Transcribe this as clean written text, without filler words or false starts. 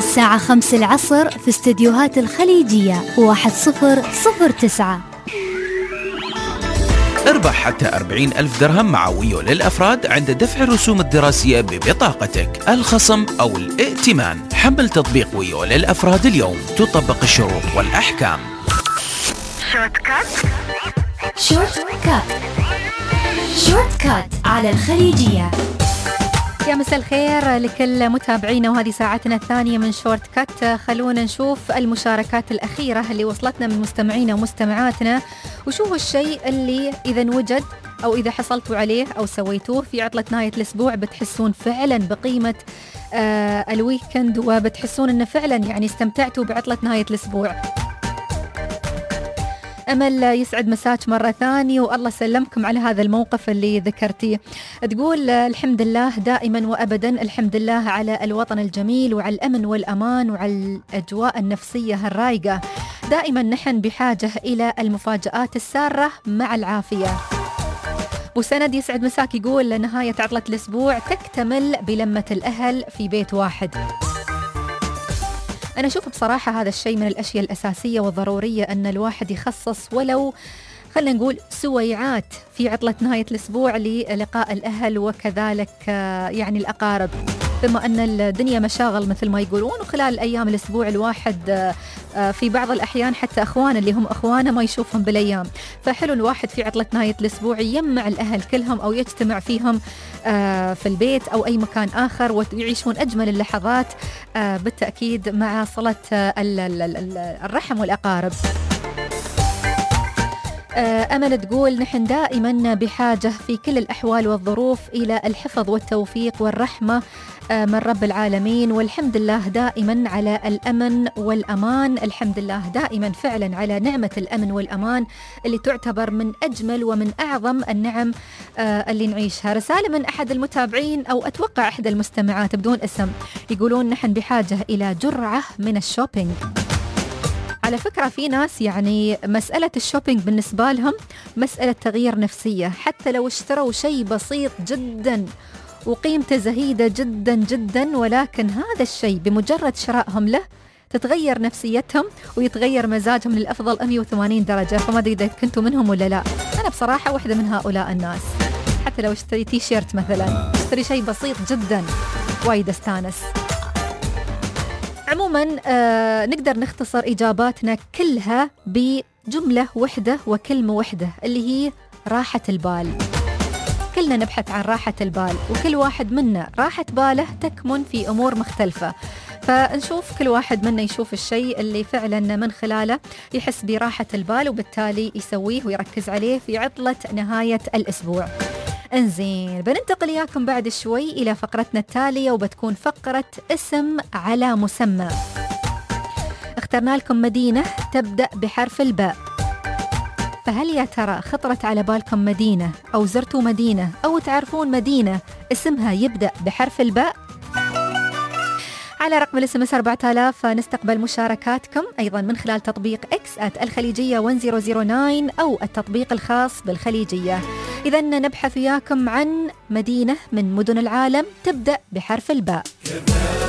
الساعة 5 العصر في استديوهات الخليجية 1009. اربح حتى 40,000 درهم مع ويو للأفراد عند دفع الرسوم الدراسية ببطاقتك، الخصم أو الائتمان. حمل تطبيق ويو للأفراد اليوم، تطبق الشروط والأحكام. شورت كات على الخليجية. يا مساء الخير لكل متابعينا، وهذه ساعتنا الثانية من شورت كات. خلونا نشوف المشاركات الأخيرة اللي وصلتنا من مستمعينا ومستمعاتنا، وشو هو الشيء اللي إذا وجد أو إذا حصلتوا عليه أو سويتوه في عطلة نهاية الأسبوع بتحسون فعلا بقيمة الويكند، وبتحسون أنه فعلا يعني استمتعتوا بعطلة نهاية الأسبوع. أمل يسعد مساك مرة ثانية، والله سلمكم على هذا الموقف اللي ذكرتيه. تقول الحمد لله دائما وأبدا، الحمد لله على الوطن الجميل وعلى الأمن والأمان وعلى الأجواء النفسية الرايقة. دائما نحن بحاجة إلى المفاجآت السارة مع العافية. وسند يسعد مساك يقول نهاية عطلة الأسبوع تكتمل بلمة الأهل في بيت واحد. أنا أشوف بصراحة هذا الشيء من الأشياء الأساسية والضرورية، أن الواحد يخصص ولو خلنا نقول سويعات في عطلة نهاية الأسبوع للقاء الأهل وكذلك يعني الأقارب، بما أن الدنيا مشاغل مثل ما يقولون، وخلال أيام الأسبوع الواحد في بعض الأحيان حتى أخوان اللي هم أخوانه ما يشوفهم بالأيام. فحلو الواحد في عطلة نهاية الأسبوع يجمع الأهل كلهم أو يجتمع فيهم في البيت أو أي مكان آخر، ويعيشون أجمل اللحظات بالتأكيد مع صلة الرحم والأقارب. أمل تقول نحن دائما بحاجة في كل الأحوال والظروف إلى الحفظ والتوفيق والرحمة من رب العالمين، والحمد لله دائما على الأمن والأمان. الحمد لله دائما فعلا على نعمة الأمن والأمان اللي تعتبر من أجمل ومن أعظم النعم اللي نعيشها. رسالة من أحد المتابعين أو أتوقع أحد المستمعات بدون اسم، يقولون نحن بحاجة إلى جرعة من الشوبينج. على فكرة في ناس يعني مسألة الشوبينج بالنسبة لهم مسألة تغيير نفسية، حتى لو اشتروا شيء بسيط جدا وقيمته زهيدة جدا جدا، ولكن هذا الشيء بمجرد شرائهم له تتغير نفسيتهم ويتغير مزاجهم للأفضل 180 درجة. فما أدري إذا كنتوا منهم ولا لا. أنا بصراحة واحدة من هؤلاء الناس، حتى لو اشتري تي شيرت مثلا، اشتري شيء بسيط جدا وايد استانس. عموما نقدر نختصر إجاباتنا كلها بجملة وحدة وكلمة وحدة، اللي هي راحة البال. كلنا نبحث عن راحة البال، وكل واحد منا راحة باله تكمن في أمور مختلفة. فنشوف كل واحد منا يشوف الشيء اللي فعلا من خلاله يحس براحة البال، وبالتالي يسويه ويركز عليه في عطلة نهاية الأسبوع. انزين، بننتقل إياكم بعد شوي إلى فقرتنا التالية، وبتكون فقرة اسم على مسمى. اخترنا لكم مدينة تبدأ بحرف الباء، فهل يا ترى خطرت على بالكم مدينة أو زرتوا مدينة أو تعرفون مدينة اسمها يبدأ بحرف الباء؟ على رقم الاس.ام.اس 4000 نستقبل مشاركاتكم أيضا من خلال تطبيق @الخليجية 1009 أو التطبيق الخاص بالخليجية. إذا نبحث وياكم عن مدينة من مدن العالم تبدأ بحرف الباء.